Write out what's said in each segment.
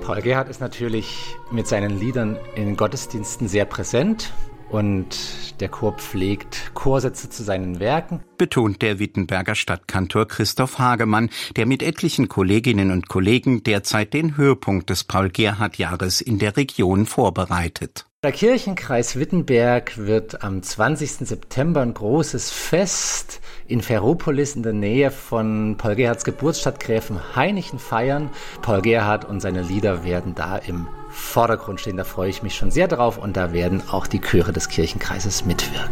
Paul Gerhardt ist natürlich mit seinen Liedern in den Gottesdiensten sehr präsent und der Chor pflegt Chorsätze zu seinen Werken. Betont der Wittenberger Stadtkantor Christoph Hagemann, der mit etlichen Kolleginnen und Kollegen derzeit den Höhepunkt des Paul-Gerhardt-Jahres in der Region vorbereitet. Der Kirchenkreis Wittenberg wird am 20. September ein großes Fest in Ferropolis in der Nähe von Paul Gerhardts Geburtsstadt Gräfenhainichen feiern. Paul Gerhardt und seine Lieder werden da im Vordergrund stehen. Da freue ich mich schon sehr drauf und da werden auch die Chöre des Kirchenkreises mitwirken.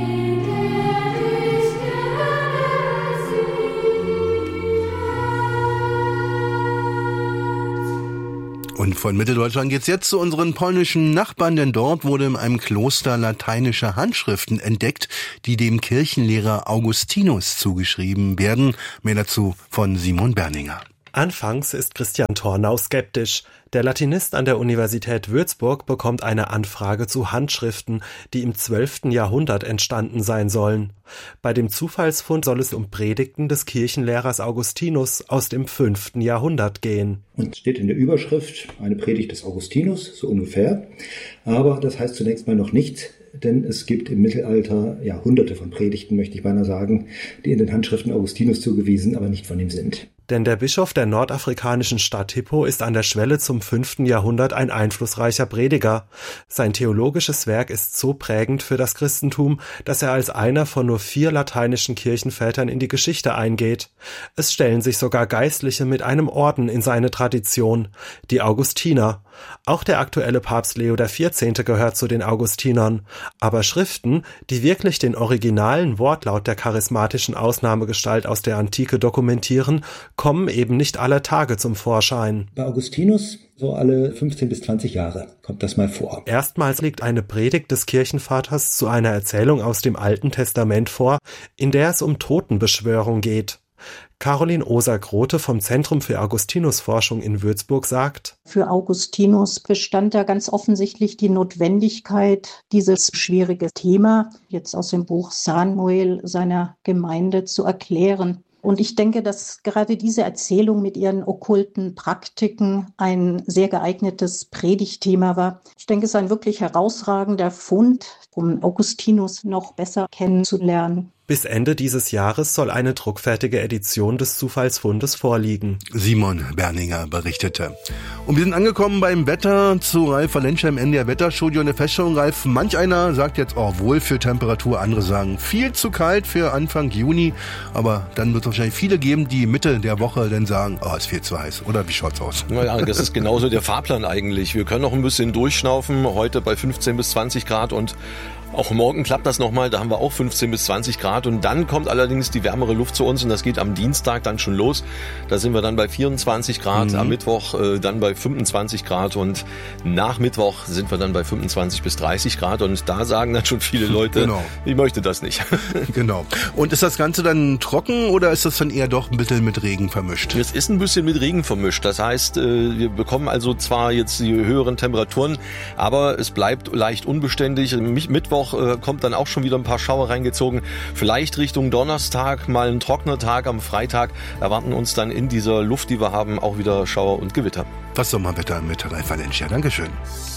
Und von Mitteldeutschland geht's jetzt zu unseren polnischen Nachbarn, denn dort wurde in einem Kloster lateinische Handschriften entdeckt, die dem Kirchenlehrer Augustinus zugeschrieben werden. Mehr dazu von Simon Berninger. Anfangs ist Christian Tornau skeptisch. Der Latinist an der Universität Würzburg bekommt eine Anfrage zu Handschriften, die im 12. Jahrhundert entstanden sein sollen. Bei dem Zufallsfund soll es um Predigten des Kirchenlehrers Augustinus aus dem 5. Jahrhundert gehen. Und steht in der Überschrift eine Predigt des Augustinus, so ungefähr. Aber das heißt zunächst mal noch nichts, denn es gibt im Mittelalter hunderte von Predigten, möchte ich beinahe sagen, die in den Handschriften Augustinus zugewiesen, aber nicht von ihm sind. Denn der Bischof der nordafrikanischen Stadt Hippo ist an der Schwelle zum 5. Jahrhundert ein einflussreicher Prediger. Sein theologisches Werk ist so prägend für das Christentum, dass er als einer von nur 4 lateinischen Kirchenvätern in die Geschichte eingeht. Es stellen sich sogar Geistliche mit einem Orden in seine Tradition, die Augustiner. Auch der aktuelle Papst Leo XIV. Gehört zu den Augustinern. Aber Schriften, die wirklich den originalen Wortlaut der charismatischen Ausnahmegestalt aus der Antike dokumentieren, kommen eben nicht aller Tage zum Vorschein. Bei Augustinus so alle 15 bis 20 Jahre kommt das mal vor. Erstmals liegt eine Predigt des Kirchenvaters zu einer Erzählung aus dem Alten Testament vor, in der es um Totenbeschwörung geht. Caroline Oser-Grote vom Zentrum für Augustinus-Forschung in Würzburg sagt: Für Augustinus bestand da ganz offensichtlich die Notwendigkeit, dieses schwierige Thema jetzt aus dem Buch Samuel seiner Gemeinde zu erklären. Und ich denke, dass gerade diese Erzählung mit ihren okkulten Praktiken ein sehr geeignetes Predigtthema war. Ich denke, es ist ein wirklich herausragender Fund, um Augustinus noch besser kennenzulernen. Bis Ende dieses Jahres soll eine druckfertige Edition des Zufallsfundes vorliegen. Simon Berninger berichtete. Und wir sind angekommen beim Wetter zu Ralf Valenscher im NDR Wetterstudio. Eine Feststellung, Ralf, manch einer sagt jetzt, wohl für Temperatur, andere sagen, viel zu kalt für Anfang Juni. Aber dann wird es wahrscheinlich viele geben, die Mitte der Woche dann sagen, ist viel zu heiß. Oder wie schaut's aus? Naja, das ist genauso der Fahrplan eigentlich. Wir können noch ein bisschen durchschnaufen, heute bei 15 bis 20 Grad und auch morgen klappt das nochmal, da haben wir auch 15 bis 20 Grad und dann kommt allerdings die wärmere Luft zu uns und das geht am Dienstag dann schon los. Da sind wir dann bei 24 Grad, am Mittwoch dann bei 25 Grad und nach Mittwoch sind wir dann bei 25 bis 30 Grad und da sagen dann schon viele Leute, genau, ich möchte das nicht. Genau. Und ist das Ganze dann trocken oder ist das dann eher doch ein bisschen mit Regen vermischt? Es ist ein bisschen mit Regen vermischt. Das heißt, wir bekommen also zwar jetzt die höheren Temperaturen, aber es bleibt leicht unbeständig. Mittwoch kommt dann auch schon wieder ein paar Schauer reingezogen. Vielleicht Richtung Donnerstag mal ein trockener Tag. Am Freitag erwarten uns dann in dieser Luft, die wir haben, auch wieder Schauer und Gewitter. Das Sommerwetter mit Ralf Valenscher. Dankeschön.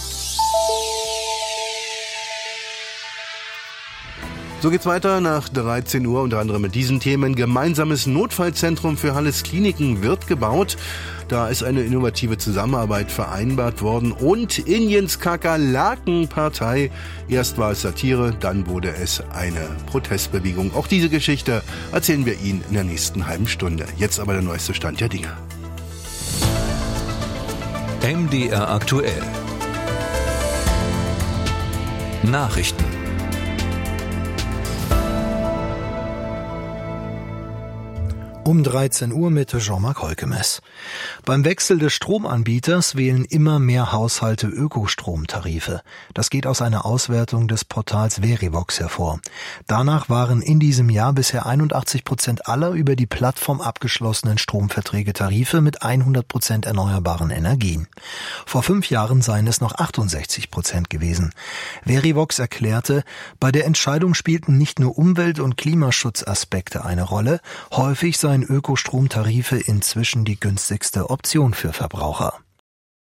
So geht's weiter nach 13 Uhr, unter anderem mit diesen Themen. Gemeinsames Notfallzentrum für Halles Kliniken wird gebaut. Da ist eine innovative Zusammenarbeit vereinbart worden. Und Indiens Kakerlakenpartei. Erst war es Satire, dann wurde es eine Protestbewegung. Auch diese Geschichte erzählen wir Ihnen in der nächsten halben Stunde. Jetzt aber der neueste Stand der Dinge. MDR aktuell. Nachrichten. Um 13 Uhr mit Jean-Marc Holkemes. Beim Wechsel des Stromanbieters wählen immer mehr Haushalte Ökostromtarife. Das geht aus einer Auswertung des Portals Verivox hervor. Danach waren in diesem Jahr bisher 81% aller über die Plattform abgeschlossenen Stromverträge Tarife mit 100% erneuerbaren Energien. Vor 5 Jahren seien es noch 68% gewesen. Verivox erklärte, bei der Entscheidung spielten nicht nur Umwelt- und Klimaschutzaspekte eine Rolle, häufig seien Ökostromtarife inzwischen die günstigste Option für Verbraucher.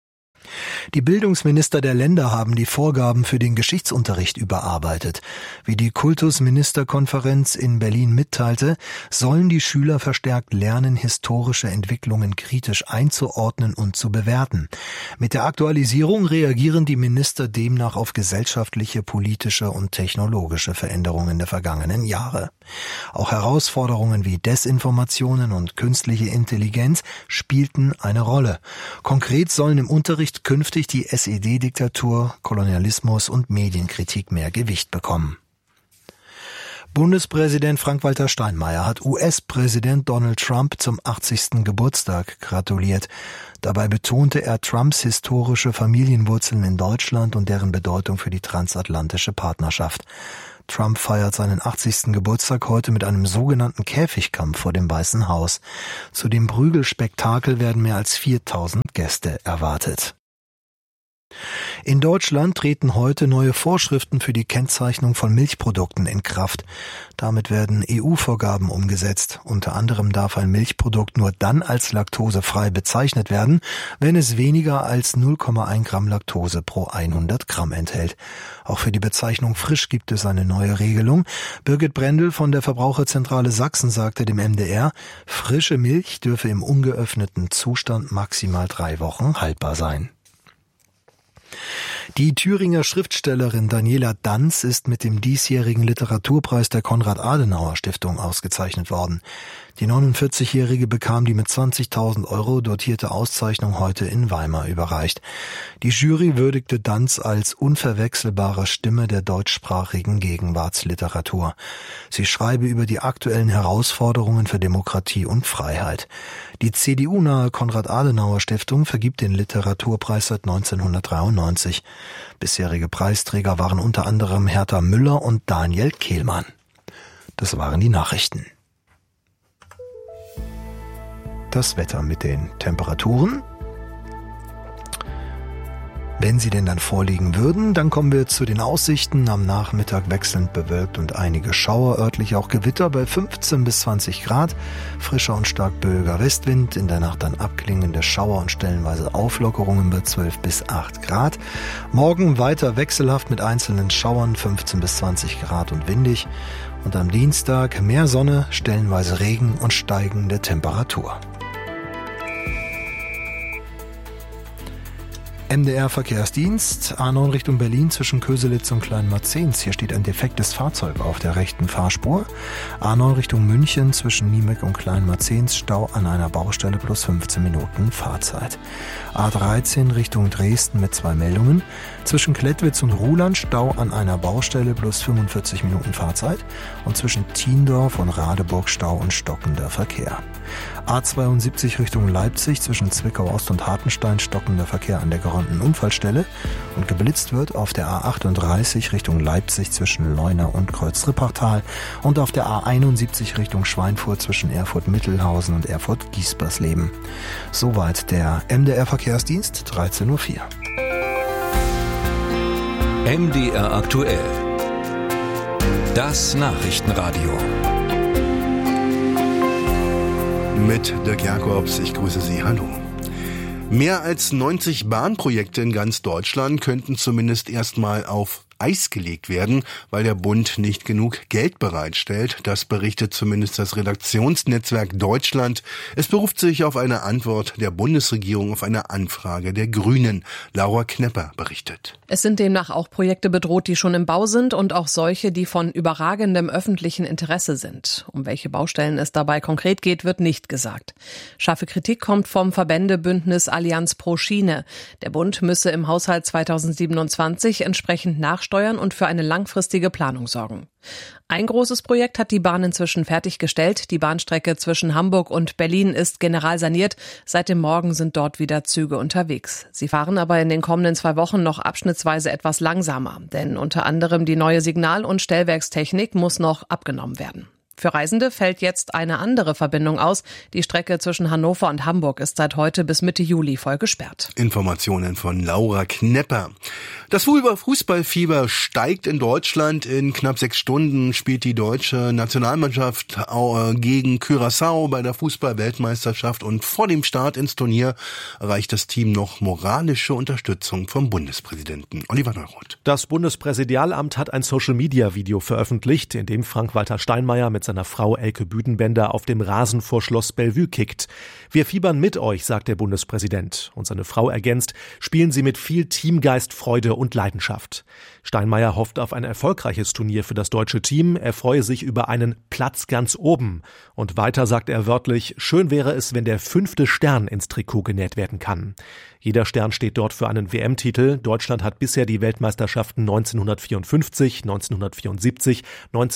Die Bildungsminister der Länder haben die Vorgaben für den Geschichtsunterricht überarbeitet. Wie die Kultusministerkonferenz in Berlin mitteilte, sollen die Schüler verstärkt lernen, historische Entwicklungen kritisch einzuordnen und zu bewerten. Mit der Aktualisierung reagieren die Minister demnach auf gesellschaftliche, politische und technologische Veränderungen der vergangenen Jahre. Auch Herausforderungen wie Desinformationen und künstliche Intelligenz spielten eine Rolle. Konkret sollen im Unterricht künftig die SED-Diktatur, Kolonialismus und Medienkritik mehr Gewicht bekommen. Bundespräsident Frank-Walter Steinmeier hat US-Präsident Donald Trump zum 80. Geburtstag gratuliert. Dabei betonte er Trumps historische Familienwurzeln in Deutschland und deren Bedeutung für die transatlantische Partnerschaft. Trump feiert seinen 80. Geburtstag heute mit einem sogenannten Käfigkampf vor dem Weißen Haus. Zu dem Prügelspektakel werden mehr als 4.000 Gäste erwartet. In Deutschland treten heute neue Vorschriften für die Kennzeichnung von Milchprodukten in Kraft. Damit werden EU-Vorgaben umgesetzt. Unter anderem darf ein Milchprodukt nur dann als laktosefrei bezeichnet werden, wenn es weniger als 0,1 Gramm Laktose pro 100 Gramm enthält. Auch für die Bezeichnung frisch gibt es eine neue Regelung. Birgit Brendel von der Verbraucherzentrale Sachsen sagte dem MDR, frische Milch dürfe im ungeöffneten Zustand maximal 3 Wochen haltbar sein. Die Thüringer Schriftstellerin Daniela Danz ist mit dem diesjährigen Literaturpreis der Konrad-Adenauer-Stiftung ausgezeichnet worden. Die 49-Jährige bekam die mit 20.000 € dotierte Auszeichnung heute in Weimar überreicht. Die Jury würdigte Danz als unverwechselbare Stimme der deutschsprachigen Gegenwartsliteratur. Sie schreibe über die aktuellen Herausforderungen für Demokratie und Freiheit. Die CDU-nahe Konrad-Adenauer-Stiftung vergibt den Literaturpreis seit 1993. Bisherige Preisträger waren unter anderem Hertha Müller und Daniel Kehlmann. Das waren die Nachrichten. Das Wetter mit den Temperaturen. Wenn sie denn dann vorliegen würden, dann kommen wir zu den Aussichten. Am Nachmittag wechselnd bewölkt und einige Schauer, örtlich auch Gewitter bei 15 bis 20 Grad. Frischer und stark böiger Westwind, in der Nacht dann abklingende Schauer und stellenweise Auflockerungen bei 12 bis 8 Grad. Morgen weiter wechselhaft mit einzelnen Schauern, 15 bis 20 Grad und windig. Und am Dienstag mehr Sonne, stellenweise Regen und steigende Temperatur. MDR Verkehrsdienst, A9 Richtung Berlin zwischen Köselitz und Kleinmarzens. Hier steht ein defektes Fahrzeug auf der rechten Fahrspur. A9 Richtung München zwischen Niemek und Kleinmarzens, Stau an einer Baustelle plus 15 Minuten Fahrzeit. A13 Richtung Dresden mit 2 Meldungen. Zwischen Klettwitz und Ruhland Stau an einer Baustelle plus 45 Minuten Fahrzeit. Und zwischen Tiendorf und Radeburg Stau und stockender Verkehr. A72 Richtung Leipzig zwischen Zwickau Ost und Hartenstein stockender Verkehr an der geräumten Unfallstelle und geblitzt wird auf der A38 Richtung Leipzig zwischen Leuna und Kreuz-Rippertal und auf der A71 Richtung Schweinfurt zwischen Erfurt-Mittelhausen und Erfurt-Giespersleben. Soweit der MDR Verkehrsdienst, 13:04 Uhr. MDR aktuell. Das Nachrichtenradio. Mit Dirk Jakobs, ich grüße Sie, hallo. Mehr als 90 Bahnprojekte in ganz Deutschland könnten zumindest erstmal auf Eis gelegt werden, weil der Bund nicht genug Geld bereitstellt. Das berichtet zumindest das Redaktionsnetzwerk Deutschland. Es beruft sich auf eine Antwort der Bundesregierung auf eine Anfrage der Grünen. Laura Knepper berichtet. Es sind demnach auch Projekte bedroht, die schon im Bau sind und auch solche, die von überragendem öffentlichen Interesse sind. Um welche Baustellen es dabei konkret geht, wird nicht gesagt. Scharfe Kritik kommt vom Verbändebündnis Allianz pro Schiene. Der Bund müsse im Haushalt 2027 entsprechend nachsteuern und für eine langfristige Planung sorgen. Ein großes Projekt hat die Bahn inzwischen fertiggestellt. Die Bahnstrecke zwischen Hamburg und Berlin ist generalsaniert. Seit dem Morgen sind dort wieder Züge unterwegs. Sie fahren aber in den kommenden 2 Wochen noch abschnittsweise etwas langsamer, denn unter anderem die neue Signal- und Stellwerkstechnik muss noch abgenommen werden. Für Reisende fällt jetzt eine andere Verbindung aus. Die Strecke zwischen Hannover und Hamburg ist seit heute bis Mitte Juli voll gesperrt. Informationen von Laura Knepper. Das Fußballfieber steigt in Deutschland. In knapp 6 Stunden spielt die deutsche Nationalmannschaft gegen Curaçao bei der Fußball-Weltmeisterschaft. Und vor dem Start ins Turnier erreicht das Team noch moralische Unterstützung vom Bundespräsidenten Oliver Neuroth. Das Bundespräsidialamt hat ein Social-Media-Video veröffentlicht, in dem Frank-Walter Steinmeier mit seiner Frau Elke Büdenbender auf dem Rasen vor Schloss Bellevue kickt. Wir fiebern mit euch, sagt der Bundespräsident. Und seine Frau ergänzt, spielen Sie mit viel Teamgeist, Freude und Leidenschaft. Steinmeier hofft auf ein erfolgreiches Turnier für das deutsche Team. Er freue sich über einen Platz ganz oben. Und weiter sagt er wörtlich, schön wäre es, wenn der 5. Stern ins Trikot genäht werden kann. Jeder Stern steht dort für einen WM-Titel. Deutschland hat bisher die Weltmeisterschaften 1954, 1974,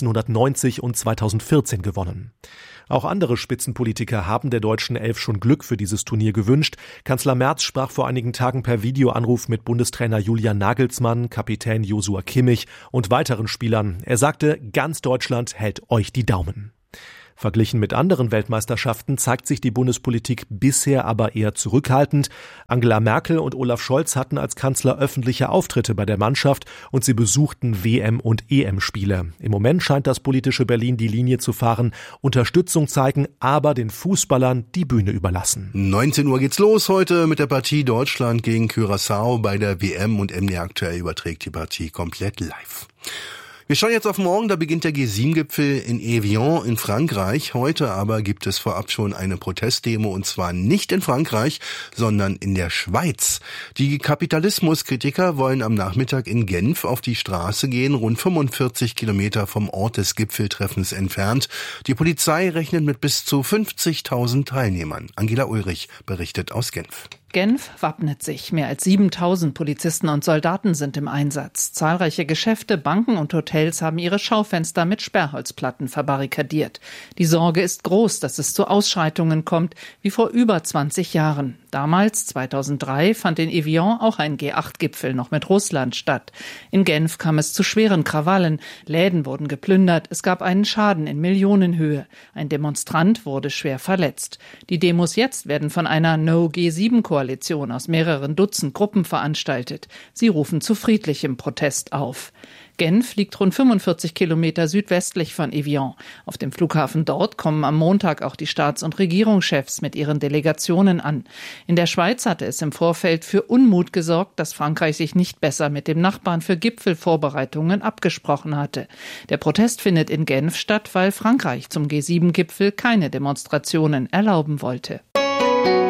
1990 und 2014 gewonnen. Auch andere Spitzenpolitiker haben der deutschen Elf schon Glück für dieses Turnier gewünscht. Kanzler Merz sprach vor einigen Tagen per Videoanruf mit Bundestrainer Julian Nagelsmann, Kapitän Joshua Kimmich und weiteren Spielern. Er sagte, ganz Deutschland hält euch die Daumen. Verglichen mit anderen Weltmeisterschaften zeigt sich die Bundespolitik bisher aber eher zurückhaltend. Angela Merkel und Olaf Scholz hatten als Kanzler öffentliche Auftritte bei der Mannschaft und sie besuchten WM- und EM-Spiele. Im Moment scheint das politische Berlin die Linie zu fahren, Unterstützung zeigen, aber den Fußballern die Bühne überlassen. 19 Uhr geht's los heute mit der Partie Deutschland gegen Curaçao bei der WM und MDR aktuell überträgt die Partie komplett live. Wir schauen jetzt auf morgen, da beginnt der G7-Gipfel in Evian in Frankreich. Heute aber gibt es vorab schon eine Protestdemo und zwar nicht in Frankreich, sondern in der Schweiz. Die Kapitalismuskritiker wollen am Nachmittag in Genf auf die Straße gehen, rund 45 Kilometer vom Ort des Gipfeltreffens entfernt. Die Polizei rechnet mit bis zu 50.000 Teilnehmern. Angela Ulrich berichtet aus Genf. Genf wappnet sich. Mehr als 7.000 Polizisten und Soldaten sind im Einsatz. Zahlreiche Geschäfte, Banken und Hotels haben ihre Schaufenster mit Sperrholzplatten verbarrikadiert. Die Sorge ist groß, dass es zu Ausschreitungen kommt, wie vor über 20 Jahren. Damals, 2003, fand in Evian auch ein G8-Gipfel noch mit Russland statt. In Genf kam es zu schweren Krawallen. Läden wurden geplündert. Es gab einen Schaden in Millionenhöhe. Ein Demonstrant wurde schwer verletzt. Die Demos jetzt werden von einer No-G7-Koalition aus mehreren Dutzend Gruppen veranstaltet. Sie rufen zu friedlichem Protest auf. Genf liegt rund 45 Kilometer südwestlich von Evian. Auf dem Flughafen dort kommen am Montag auch die Staats- und Regierungschefs mit ihren Delegationen an. In der Schweiz hatte es im Vorfeld für Unmut gesorgt, dass Frankreich sich nicht besser mit dem Nachbarn für Gipfelvorbereitungen abgesprochen hatte. Der Protest findet in Genf statt, weil Frankreich zum G7-Gipfel keine Demonstrationen erlauben wollte.